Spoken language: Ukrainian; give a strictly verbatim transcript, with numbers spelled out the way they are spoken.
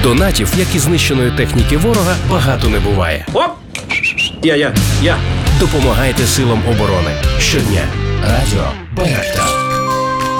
Донатів, як і знищеної техніки ворога, багато не буває. Оп! Я, я, я. Допомагайте силам оборони щодня. Радіо Берегтем.